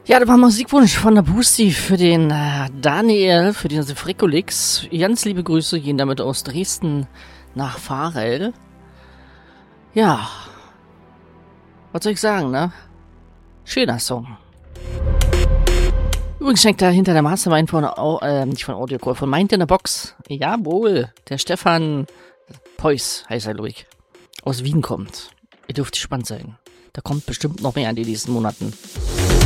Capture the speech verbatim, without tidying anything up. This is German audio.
Ja, das war Musikwunsch von der Busti für den äh, Daniel, für den Frikolix. Ganz liebe Grüße gehen damit aus Dresden nach Farel. Ja, was soll ich sagen, ne? Schöner Song. Übrigens steckt da hinter der Mastermind von, äh, nicht von Audiocall, von Mind in der Box. Jawohl, der Stefan Peuß, heißt er, glaube ich, aus Wien kommt. Ihr dürft gespannt sein. Da kommt bestimmt noch mehr in den nächsten Monaten.